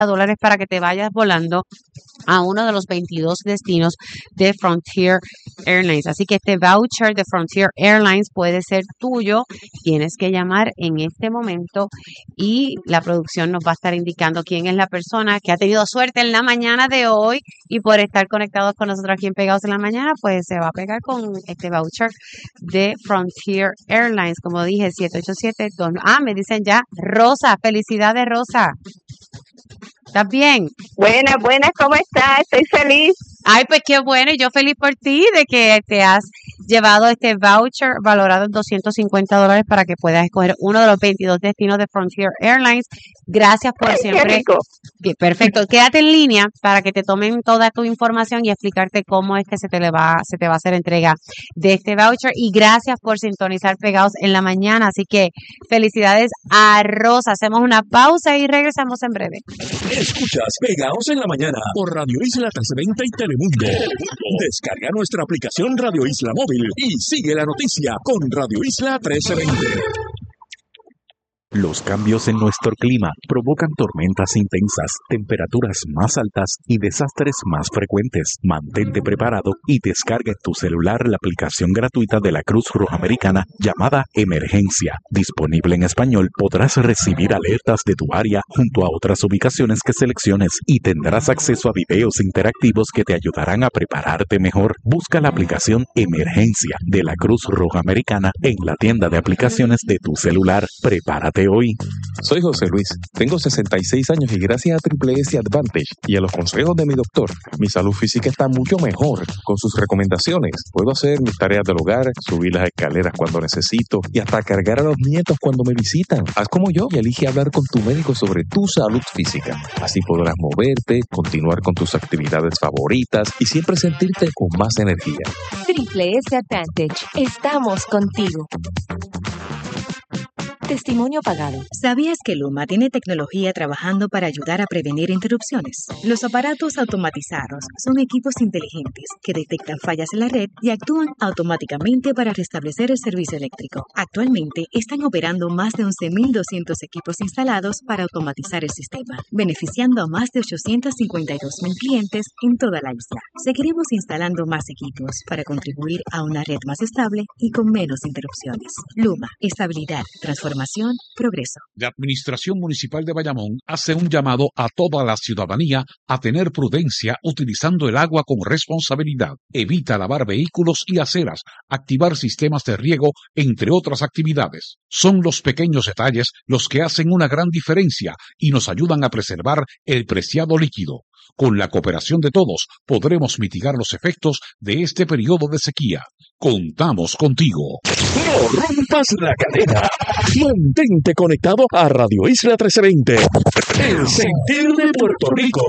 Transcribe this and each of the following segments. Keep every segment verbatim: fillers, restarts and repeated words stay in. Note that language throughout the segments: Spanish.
dólares para que te vayas volando a uno de los veintidós destinos de Frontier Airlines. Así que este voucher de Frontier Airlines puede ser tuyo. Tienes que llamar en este momento y la producción nos va a estar indicando quién es la persona que ha tenido suerte en la mañana de hoy y por estar conectados con nosotros aquí en Pegados en la Mañana, pues se va a pegar con este voucher de Frontier Airlines. Como dije, siete ocho siete dos. Ah, me dicen ya, Rosa. Felicidades, Rosa. ¿Estás bien? Buenas, buenas, ¿cómo estás? Estoy feliz. Ay, pues qué bueno, y yo feliz por ti de que te has llevado este voucher valorado en doscientos cincuenta dólares para que puedas escoger uno de los veintidós destinos de Frontier Airlines. Gracias por Ay, siempre. qué rico. Bien, perfecto. Quédate en línea para que te tomen toda tu información y explicarte cómo es que se te le va, se te va a hacer entrega de este voucher. Y gracias por sintonizar Pegados en la Mañana. Así que felicidades a Rosa. Hacemos una pausa y regresamos en breve. Escuchas Pegados en la Mañana por Radio Isla trescientos veinte y Telemundo. Descarga nuestra aplicación Radio Isla Móvil y sigue la noticia con Radio Isla trescientos veinte. Los cambios en nuestro clima provocan tormentas intensas, temperaturas más altas y desastres más frecuentes. Mantente preparado y descarga en tu celular la aplicación gratuita de la Cruz Roja Americana llamada Emergencia. Disponible en español, podrás recibir alertas de tu área junto a otras ubicaciones que selecciones y tendrás acceso a videos interactivos que te ayudarán a prepararte mejor. Busca la aplicación Emergencia de la Cruz Roja Americana en la tienda de aplicaciones de tu celular. Prepárate hoy. Soy José Luis, tengo sesenta y seis años y gracias a Triple S Advantage y a los consejos de mi doctor, mi salud física está mucho mejor. Con sus recomendaciones, puedo hacer mis tareas del hogar, subir las escaleras cuando necesito y hasta cargar a los nietos cuando me visitan. Haz como yo y elige hablar con tu médico sobre tu salud física. Así podrás moverte, continuar con tus actividades favoritas y siempre sentirte con más energía. Triple S Advantage, estamos contigo. Testimonio pagado. ¿Sabías que Luma tiene tecnología trabajando para ayudar a prevenir interrupciones? Los aparatos automatizados son equipos inteligentes que detectan fallas en la red y actúan automáticamente para restablecer el servicio eléctrico. Actualmente están operando más de once mil doscientos equipos instalados para automatizar el sistema, beneficiando a más de ochocientos cincuenta y dos mil clientes en toda la isla. Seguiremos instalando más equipos para contribuir a una red más estable y con menos interrupciones. Luma, estabilidad, transformación, progreso. La Administración Municipal de Bayamón hace un llamado a toda la ciudadanía a tener prudencia utilizando el agua con responsabilidad. Evita lavar vehículos y aceras, activar sistemas de riego, entre otras actividades. Son los pequeños detalles los que hacen una gran diferencia y nos ayudan a preservar el preciado líquido. Con la cooperación de todos, podremos mitigar los efectos de este periodo de sequía. Contamos contigo. No rompas la cadena. Mantente conectado a Radio Isla trescientos veinte. El sentir de Puerto Rico.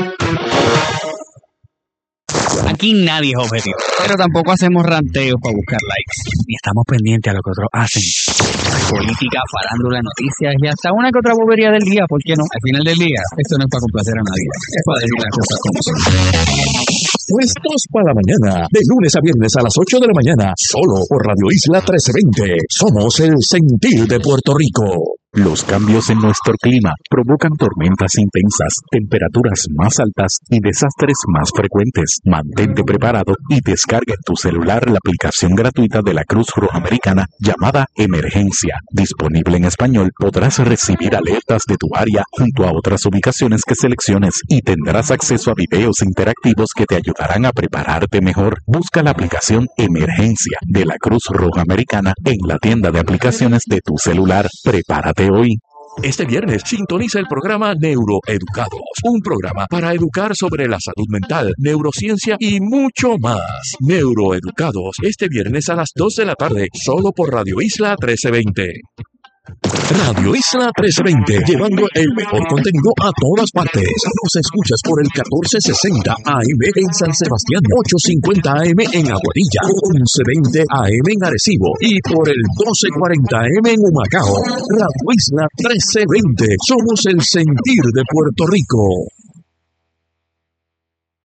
Aquí nadie es objetivo, pero tampoco hacemos ranteos para buscar likes, ni estamos pendientes a lo que otros hacen. Política, farándula, noticias y hasta una que otra bobería del día, ¿por qué no? Al final del día, esto no es para complacer a nadie, es para decir las cosas como son. Puestos para la mañana, de lunes a viernes a las ocho de la mañana, solo por Radio Isla trescientos veinte. Somos el sentir de Puerto Rico. Los cambios en nuestro clima provocan tormentas intensas, temperaturas más altas y desastres más frecuentes. Mantente preparado y descarga en tu celular la aplicación gratuita de la Cruz Roja Americana llamada Emergencia. Disponible en español, podrás recibir alertas de tu área junto a otras ubicaciones que selecciones y tendrás acceso a videos interactivos que te ayudarán a prepararte mejor. Busca la aplicación Emergencia de la Cruz Roja Americana en la tienda de aplicaciones de tu celular. Prepárate hoy. Este viernes sintoniza el programa Neuroeducados, un programa para educar sobre la salud mental, neurociencia y mucho más. Neuroeducados, este viernes a las dos de la tarde, solo por Radio Isla trescientos veinte. Radio Isla trescientos veinte, llevando el mejor contenido a todas partes. Nos escuchas por el catorce sesenta A M en San Sebastián, ochocientos cincuenta A M en Aguadilla, once veinte A M en Arecibo y por el doce cuarenta A M en Humacao. Radio Isla trescientos veinte, somos el sentir de Puerto Rico.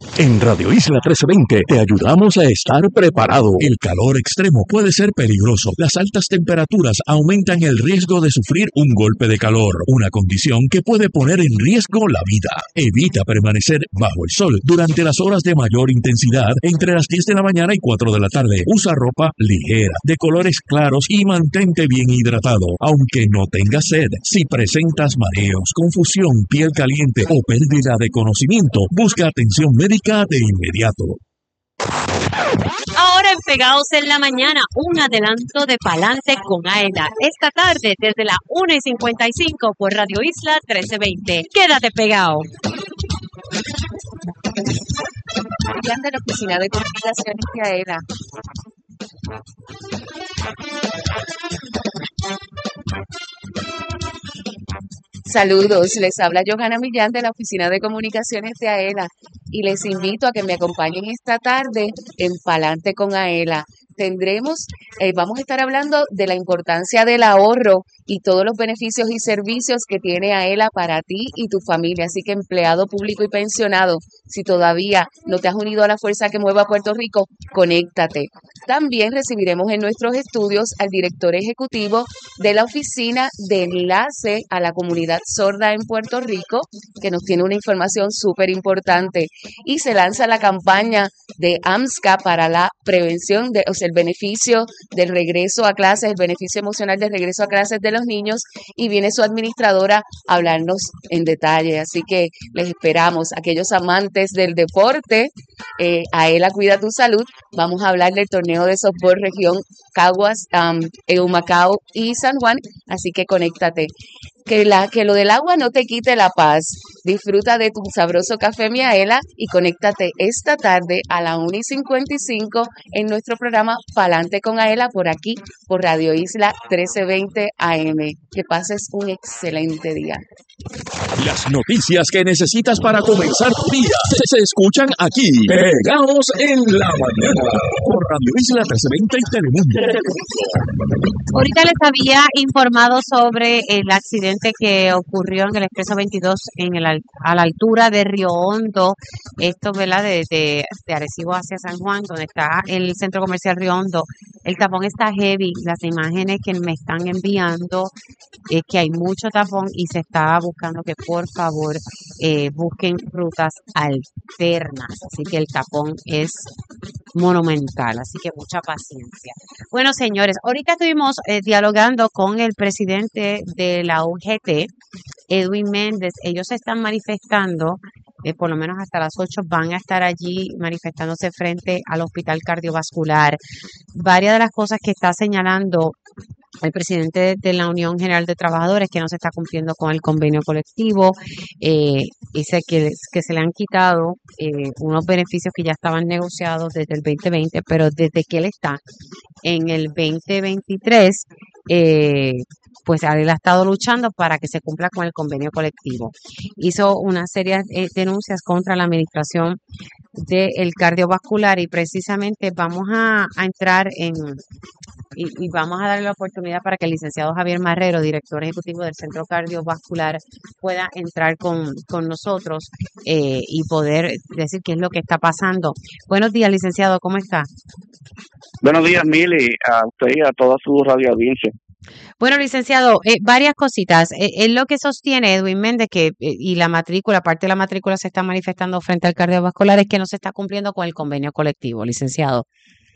En Radio Isla trece veinte te ayudamos a estar preparado. El calor extremo puede ser peligroso. Las altas temperaturas aumentan el riesgo de sufrir un golpe de calor, una condición que puede poner en riesgo la vida. Evita permanecer bajo el sol durante las horas de mayor intensidad entre las diez de la mañana y cuatro de la tarde. Usa ropa ligera, de colores claros y mantente bien hidratado, aunque no tengas sed. Si presentas mareos, confusión, piel caliente o pérdida de conocimiento, busca atención médica de inmediato. Ahora en Pegados en la Mañana, un adelanto de Palante con Aela. Esta tarde desde la una y cincuenta y cinco por Radio Isla trece veinte. Quédate pegado. Ya de la Oficina de Comunicaciones de Aela. Saludos, les habla Johanna Millán de la Oficina de Comunicaciones de Aela y les invito a que me acompañen esta tarde en Palante con Aela. Tendremos, eh, vamos a estar hablando de la importancia del ahorro y todos los beneficios y servicios que tiene Aela para ti y tu familia. Así que empleado público y pensionado, si todavía no te has unido a la fuerza que mueve a Puerto Rico, conéctate. También recibiremos en nuestros estudios al director ejecutivo de la Oficina de Enlace a la Comunidad Sorda en Puerto Rico, que nos tiene una información súper importante. Y se lanza la campaña de AMSCA para la prevención, de, o sea, el beneficio del regreso a clases, el beneficio emocional del regreso a clases de los niños, y viene su administradora a hablarnos en detalle. Así que les esperamos, aquellos amantes del deporte, eh, Aela Cuida tu Salud. Vamos a hablar del torneo de softball región Caguas, um, Humacao y San Juan, así que conéctate. Que, la, que lo del agua no te quite la paz. Disfruta de tu sabroso café Miaela y conéctate esta tarde a la una y cincuenta y cinco en nuestro programa Palante con Aela por aquí, por Radio Isla trece veinte A M. Que pases un excelente día. Las noticias que necesitas para comenzar tu día se escuchan aquí, Pegados en la Mañana, por Radio Isla trece veinte y Telemundo. Ahorita les había informado sobre el accidente que ocurrió en el Expreso veintidós en el, a la altura de Río Hondo, esto, ¿verdad? De, de, de Arecibo hacia San Juan, donde está el centro comercial Río Hondo. El tapón está heavy, las imágenes que me están enviando es que hay mucho tapón y se está buscando que por favor eh, busquen rutas alternas, así que el tapón es monumental, así que mucha paciencia. Bueno, señores, ahorita estuvimos eh, dialogando con el presidente de la U G T, Edwin Méndez. Ellos se están manifestando, eh, por lo menos hasta las ocho van a estar allí manifestándose frente al Hospital Cardiovascular. Varias de las cosas que está señalando el presidente de la Unión General de Trabajadores que no se está cumpliendo con el convenio colectivo, eh, dice que, que se le han quitado eh, unos beneficios que ya estaban negociados desde el veinte veinte, pero desde que él está en el veinte veintitrés, eh, pues él ha estado luchando para que se cumpla con el convenio colectivo. Hizo una serie de denuncias contra la administración del cardiovascular y precisamente vamos a, a entrar en... Y, y vamos a darle la oportunidad para que el licenciado Javier Marrero, director ejecutivo del Centro Cardiovascular, pueda entrar con, con nosotros eh, y poder decir qué es lo que está pasando. Buenos días, licenciado, ¿cómo está? Buenos días, Mili, a usted y a toda su radio audiencia. Bueno, licenciado, eh, varias cositas. Eh, es lo que sostiene Edwin Méndez, que eh, y la matrícula, parte de la matrícula se está manifestando frente al cardiovascular, es que no se está cumpliendo con el convenio colectivo, licenciado.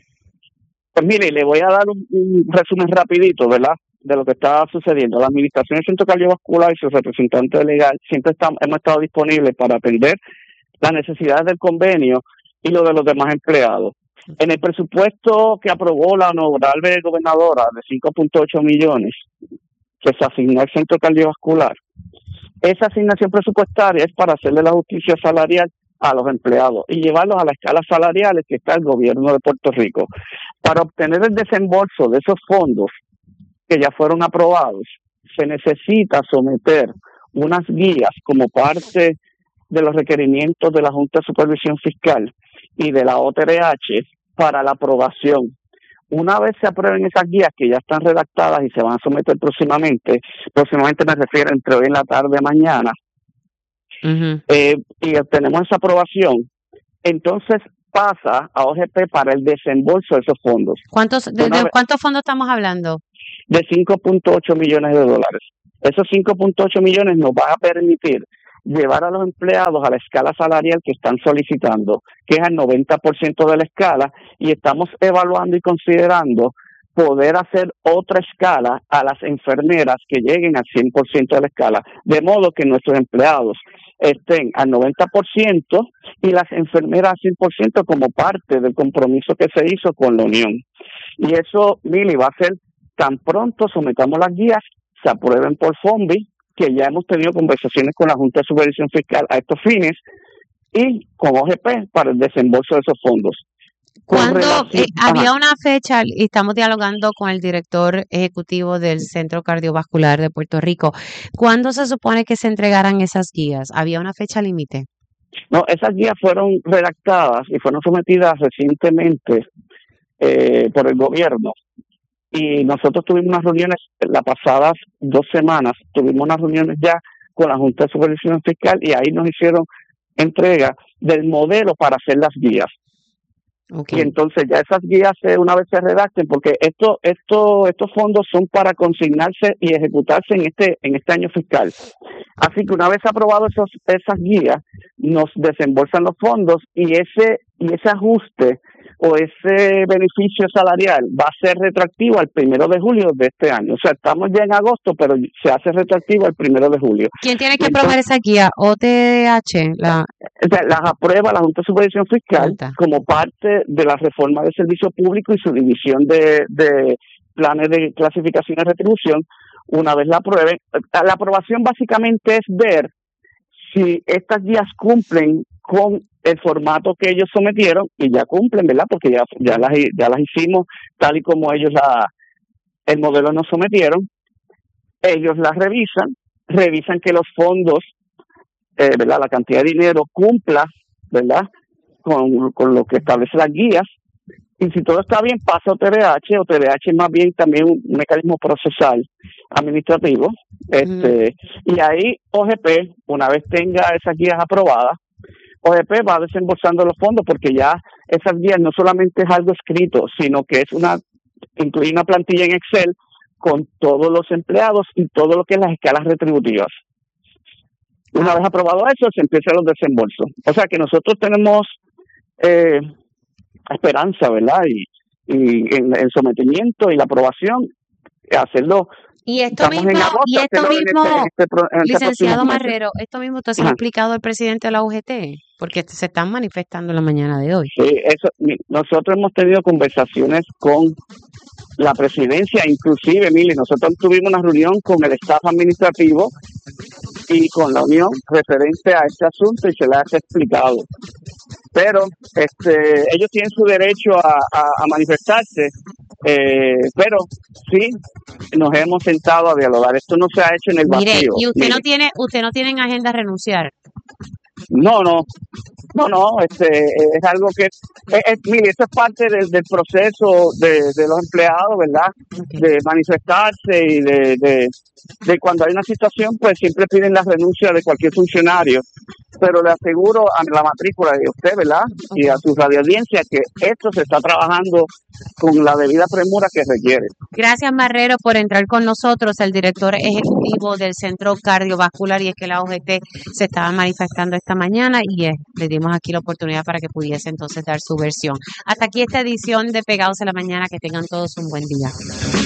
Pues mire, le voy a dar un, un resumen rapidito, ¿verdad?, de lo que está sucediendo. La Administración del Centro Cardiovascular y su representante legal siempre estamos, hemos estado disponibles para atender las necesidades del convenio y lo de los demás empleados. En el presupuesto que aprobó la honorable gobernadora de cinco punto ocho millones que se asignó al Centro Cardiovascular, esa asignación presupuestaria es para hacerle la justicia salarial a los empleados y llevarlos a las escalas salariales que está el gobierno de Puerto Rico. Para obtener el desembolso de esos fondos que ya fueron aprobados, se necesita someter unas guías como parte de los requerimientos de la Junta de Supervisión Fiscal y de la O T R H para la aprobación. Una vez se aprueben esas guías que ya están redactadas y se van a someter próximamente, próximamente me refiero entre hoy en la tarde y mañana, Uh-huh. Eh, y obtenemos esa aprobación, entonces pasa a O G P para el desembolso de esos fondos. ¿Cuántos, de, Una de vez- cuántos fondos estamos hablando? de cinco punto ocho millones de dólares. Esos cinco punto ocho millones nos va a permitir llevar a los empleados a la escala salarial que están solicitando, que es al noventa por ciento de la escala, y estamos evaluando y considerando poder hacer otra escala a las enfermeras que lleguen al cien por ciento de la escala, de modo que nuestros empleados estén al noventa por ciento y las enfermeras al cien por ciento como parte del compromiso que se hizo con la Unión. Y eso, Mili, va a ser tan pronto sometamos las guías, se aprueben por FOMBI, que ya hemos tenido conversaciones con la Junta de Supervisión Fiscal a estos fines, y con O G P para el desembolso de esos fondos. Con Cuando relación- eh, había Ajá. una fecha, y estamos dialogando con el director ejecutivo del Centro Cardiovascular de Puerto Rico, ¿cuándo se supone que se entregaran esas guías? ¿Había una fecha límite? No, esas guías fueron redactadas y fueron sometidas recientemente eh, por el gobierno. Y nosotros tuvimos unas reuniones, las pasadas dos semanas, tuvimos unas reuniones ya con la Junta de Supervisión Fiscal y ahí nos hicieron entrega del modelo para hacer las guías. Okay. Y entonces ya esas guías, eh, una vez se redacten, porque esto, esto, estos fondos son para consignarse y ejecutarse en este, en este año fiscal. Así que una vez aprobado esos, esas guías, nos desembolsan los fondos y ese, y ese ajuste o ese beneficio salarial va a ser retroactivo al primero de julio de este año. O sea, estamos ya en agosto, pero se hace retroactivo al primero de julio. ¿Quién tiene que Entonces- aprobar esa guía? ¿O T D H? La, O sea, las aprueba la Junta de Supervisión Fiscal Junta. como parte de la reforma del servicio público y su división de, de planes de clasificación y retribución. Una vez la aprueben, la aprobación básicamente es ver si estas guías cumplen con el formato que ellos sometieron, y ya cumplen, ¿verdad? Porque ya, ya las ya las hicimos tal y como ellos la el modelo nos sometieron. Ellos las revisan, revisan que los fondos, eh, ¿verdad? La cantidad de dinero cumpla, ¿verdad? Con, con lo que establece las guías. Y si todo está bien, pasa a O T D H. O T D H es más bien también un mecanismo procesal administrativo. Este, y ahí O G P, una vez tenga esas guías aprobadas, O G P va desembolsando los fondos, porque ya esas guías no solamente es algo escrito, sino que es una, incluye una plantilla en Excel con todos los empleados y todo lo que es las escalas retributivas. Una vez aprobado eso, se empiezan los desembolsos. O sea que nosotros tenemos eh, esperanza, ¿verdad? Y, y en el sometimiento y la aprobación, hacerlo. Y esto Estamos mismo, en agosto, y esto hacerlo en mismo, este- en este pro- en este licenciado próximo mes. Marrero, esto mismo usted se lo ha Ajá. explicado al presidente de la U G T, porque se están manifestando en la mañana de hoy. Sí, eso, mi- nosotros hemos tenido conversaciones con la presidencia, inclusive, Mili, nosotros tuvimos una reunión con el staff administrativo y con la Unión referente a este asunto y se les ha explicado. Pero este, ellos tienen su derecho a, a, a manifestarse, eh, pero sí nos hemos sentado a dialogar. Esto no se ha hecho en el Mire, vacío. y usted Mire. no tiene, usted no tiene en agenda renunciar. No, no, no, no, este, eh, es algo que, eh, eh, mire, eso es parte del, del proceso de, de los empleados, ¿verdad? De manifestarse y de, de, de cuando hay una situación, pues siempre piden la renuncia de cualquier funcionario, pero le aseguro a la matrícula de usted, ¿verdad? Y a su radioaudiencia que esto se está trabajando con la debida premura que requiere. Gracias, Marrero, por entrar con nosotros, el director ejecutivo del Centro Cardiovascular, y es que la O G T se estaba manifestando esta mañana y eh, le dimos aquí la oportunidad para que pudiese entonces dar su versión. Hasta aquí esta edición de Pegados en la Mañana, que tengan todos un buen día.